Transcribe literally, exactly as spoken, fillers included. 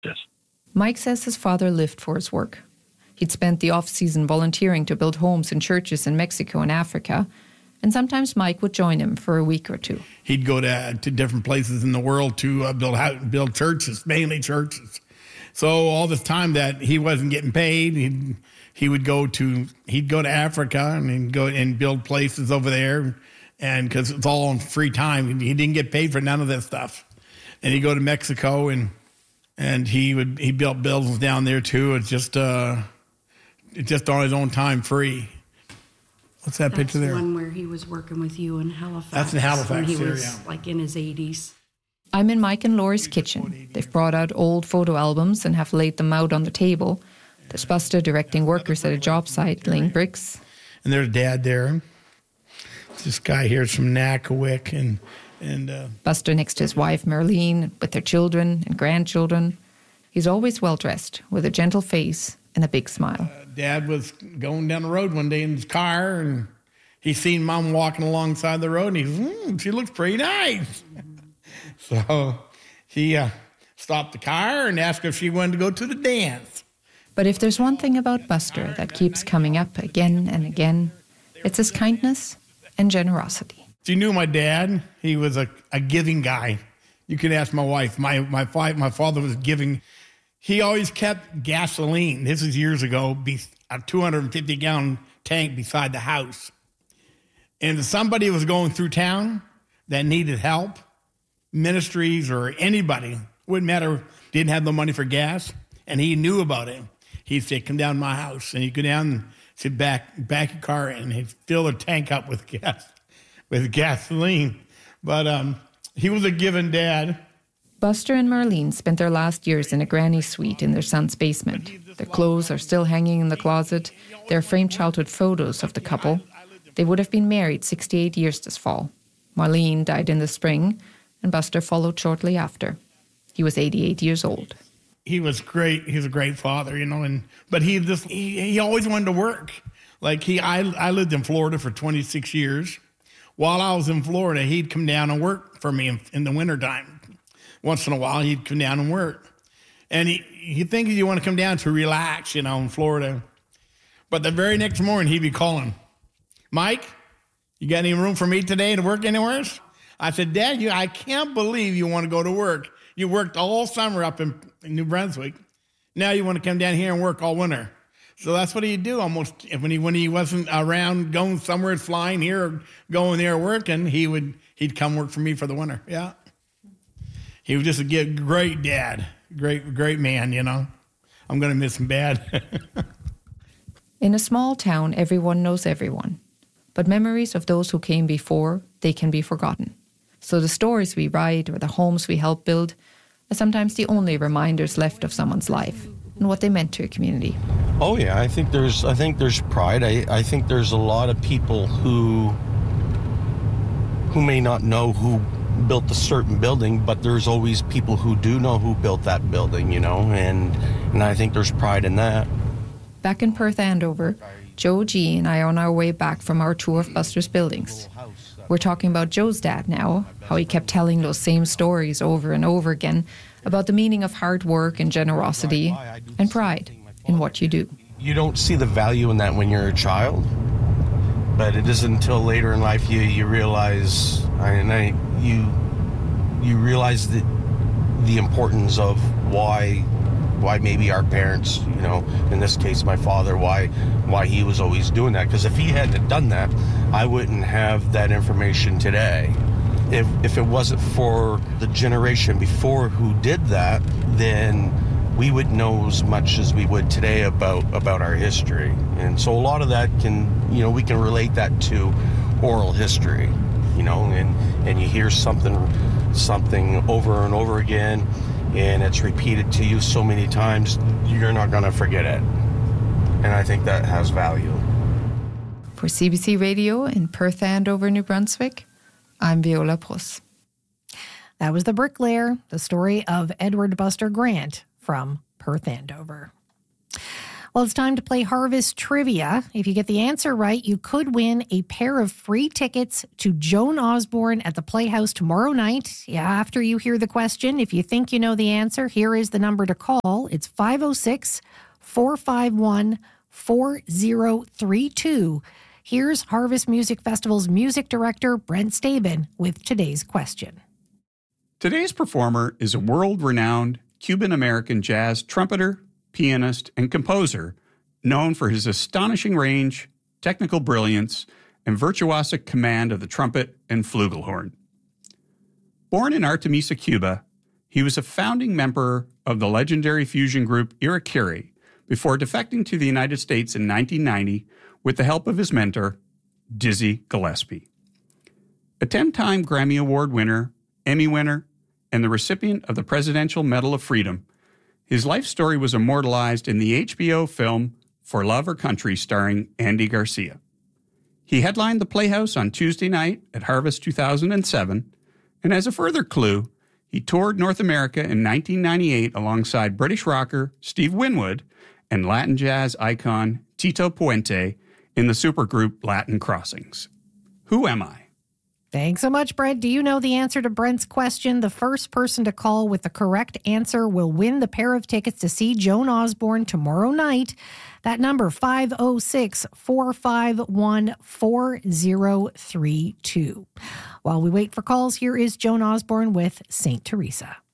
Yes. Mike says his father lived for his work. He'd spent the off-season volunteering to build homes and churches in Mexico and Africa, and sometimes Mike would join him for a week or two. He'd go to to different places in the world to uh, build build churches, mainly churches. So all this time that he wasn't getting paid, he'd, he would go to he'd go to Africa and he'd go and build places over there, and because it's all on free time, he didn't get paid for none of that stuff. And he'd go to Mexico and and he would he built buildings down there too. It's just uh, just on his own time, free. What's that That's picture there? That's the one where he was working with you in Halifax. That's in Halifax, when he there, was yeah. like in his eighties. I'm in Mike and Laurie's kitchen. They've brought out old photo albums and have laid them out on the table. There's Buster directing workers at a job site, laying bricks. And there's Dad there. This guy here is from Nakawik. And, and uh, Buster next to his wife, Marlene, with their children and grandchildren. He's always well-dressed, with a gentle face and a big smile. Uh, Dad was going down the road one day in his car, and he seen Mom walking alongside the road, and he said, mm, she looks pretty nice. So he uh, stopped the car and asked if she wanted to go to the dance. But if there's one thing about Buster that keeps coming up again and again, it's his kindness and generosity. She knew my dad. He was a, a giving guy. You can ask my wife. My my fi- my father was giving. He always kept gasoline. This is years ago. Be, a two hundred fifty gallon tank beside the house. And if somebody was going through town that needed help, ministries or anybody, wouldn't matter, didn't have the money for gas, and he knew about it. He'd say, come down to my house. And he'd go down and sit back, back your car, and he'd fill the tank up with gas, with gasoline. But um, he was a giving dad. Buster and Marlene spent their last years in a granny suite in their son's basement. Their clothes are still hanging in the closet. There are framed childhood photos of the couple. They would have been married sixty-eight years this fall. Marlene died in the spring, and Buster followed shortly after. He was eighty-eight years old. He was great. He was a great father, you know, and but he just he, he always wanted to work. Like he, I, I lived in Florida for twenty-six years. While I was in Florida, he'd come down and work for me in, in the wintertime. Once in a while, he'd come down and work. And he, he thinks you want to come down to relax, you know, in Florida. But the very next morning, he'd be calling, Mike, you got any room for me today to work anywhere? I said, Dad, you, I can't believe you want to go to work. You worked all summer up in, in New Brunswick. Now you want to come down here and work all winter. So that's what he'd do almost when he when he wasn't around going somewhere, flying here or going there working. He would he'd come work for me for the winter. Yeah, he was just a great dad, great great man. You know, I'm gonna miss him bad. In a small town, everyone knows everyone, but memories of those who came before, they can be forgotten. So the stories we write or the homes we help build are sometimes the only reminders left of someone's life and what they meant to a community. Oh yeah, I think there's I think there's pride. I, I think there's a lot of people who who may not know who built a certain building, but there's always people who do know who built that building, you know, and and I think there's pride in that. Back in Perth Andover, Joe G and I are on our way back from our tour of Buster's buildings. We're talking about Joe's dad now, how he kept telling those same stories over and over again about the meaning of hard work and generosity and pride in what you do. You don't see the value in that when you're a child, but it isn't until later in life you, you realize, and I, you you realize that the importance of why why maybe our parents, you know, in this case my father, why why he was always doing that. Because if he hadn't done that, I wouldn't have that information today. If if it wasn't for the generation before who did that, then we wouldn't know as much as we would today about about our history. And so a lot of that can, you know, we can relate that to oral history, you know, and and you hear something something over and over again, and it's repeated to you so many times, you're not going to forget it. And I think that has value. For C B C Radio in Perth Andover, New Brunswick, I'm Viola Prus. That was The Bricklayer, the story of Edward Buster Grant from Perth Andover. Well, it's time to play Harvest Trivia. If you get the answer right, you could win a pair of free tickets to Joan Osborne at the Playhouse tomorrow night. Yeah, after you hear the question, if you think you know the answer, here is the number to call. It's five oh six, four five one, four oh three two. Here's Harvest Music Festival's music director, Brent Stabin, with today's question. Today's performer is a world-renowned Cuban-American jazz trumpeter, pianist, and composer known for his astonishing range, technical brilliance, and virtuosic command of the trumpet and flugelhorn. Born in Artemisa, Cuba, he was a founding member of the legendary fusion group Irakere before defecting to the United States in nineteen ninety with the help of his mentor, Dizzy Gillespie. A ten-time Grammy Award winner, Emmy winner, and the recipient of the Presidential Medal of Freedom, his life story was immortalized in the H B O film For Love or Country starring Andy Garcia. He headlined the Playhouse on Tuesday night at Harvest two thousand seven, and as a further clue, he toured North America in nineteen ninety-eight alongside British rocker Steve Winwood and Latin jazz icon Tito Puente in the supergroup Latin Crossings. Who am I? Thanks so much, Brent. Do you know the answer to Brent's question? The first person to call with the correct answer will win the pair of tickets to see Joan Osborne tomorrow night. That number, five oh six, four five one, four oh three two. While we wait for calls, here is Joan Osborne with Saint Teresa.